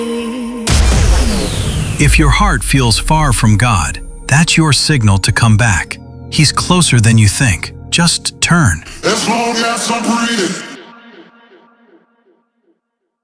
If your heart feels far from God, that's your signal to come back. He's closer than you think. Just turn. As long as I'm breathing.